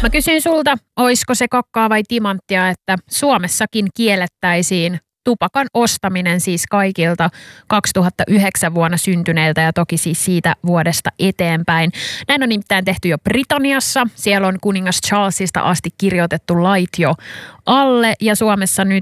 Mä kysyin sulta, oisko se kakkaa vai timanttia, että Suomessakin kiellettäisiin tupakan ostaminen siis kaikilta 2009 vuonna syntyneiltä ja toki siis siitä vuodesta eteenpäin. Näin on nimittäin tehty jo Britanniassa. Siellä on kuningas Charlesista asti kirjoitettu lait jo alle ja Suomessa nyt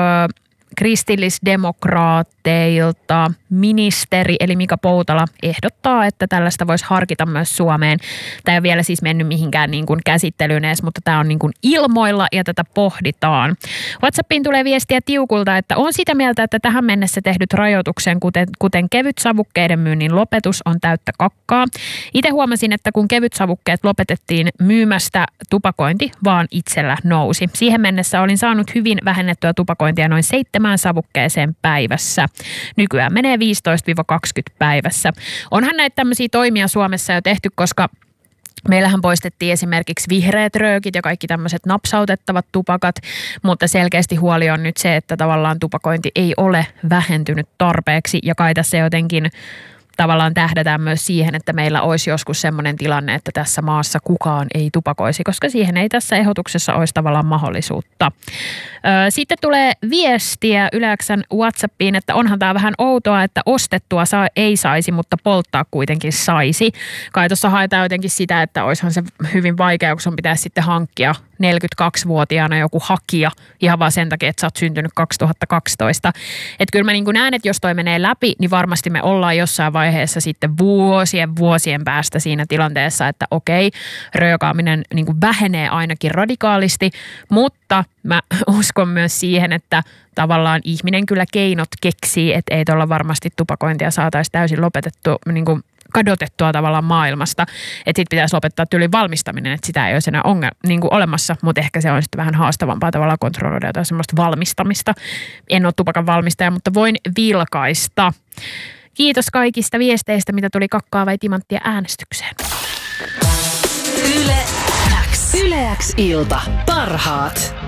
kristillisdemokraatteilta ministeri eli Mika Poutala ehdottaa, että tällaista voisi harkita myös Suomeen. Tämä ei ole vielä siis mennyt mihinkään niin kuin käsittelyyn edes, mutta tämä on niin kuin ilmoilla ja tätä pohditaan. WhatsAppiin tulee viestiä Tiukulta, että on sitä mieltä, että tähän mennessä tehdyt rajoituksen, kuten kevytsavukkeiden myynnin lopetus, on täyttä kakkaa. Itse huomasin, että kun kevytsavukkeet lopetettiin myymästä, tupakointi vaan itsellä nousi. Siihen mennessä olin saanut hyvin vähennettyä tupakointia noin 7 savukkeeseen päivässä. Nykyään menee 15-20 päivässä. Onhan näitä tämmöisiä toimia Suomessa jo tehty, koska meillähän poistettiin esimerkiksi vihreät röökit ja kaikki tämmöiset napsautettavat tupakat, mutta selkeästi huoli on nyt se, että tavallaan tupakointi ei ole vähentynyt tarpeeksi ja kai tässä jotenkin tavallaan tähdätään myös siihen, että meillä olisi joskus semmoinen tilanne, että tässä maassa kukaan ei tupakoisi, koska siihen ei tässä ehdotuksessa olisi tavallaan mahdollisuutta. Sitten tulee viestiä Yle X:n WhatsAppiin, että onhan tämä vähän outoa, että ostettua ei saisi, mutta polttaa kuitenkin saisi. Kai tuossa haetaan jotenkin sitä, että olisihan se hyvin vaikea, kun sun pitäisi sitten hankkia 42-vuotiaana joku hakija ihan vaan sen takia, että sä oot syntynyt 2012. Että kyllä mä niin kuin näen, että jos toi menee läpi, niin varmasti me ollaan jossain vaiheessa sitten vuosien päästä siinä tilanteessa, että okei, röökaaminen niin kuin vähenee ainakin radikaalisti, mutta mä uskon myös siihen, että tavallaan ihminen kyllä keinot keksii, että ei tuolla varmasti tupakointia saataisi täysin lopetettua, niin kuin kadotettua tavallaan maailmasta, että sitten pitäisi lopettaa tyylin valmistaminen, että sitä ei olisi enää niin kuin olemassa, mutta ehkä se on sitten vähän haastavampaa tavallaan kontrolloida jotain semmoista valmistamista. En ole tupakan valmistaja, mutta voin vilkaista. Kiitos kaikista viesteistä, mitä tuli kakkaa vai timanttia äänestykseen. Yle X. Yle X ilta. Parhaat.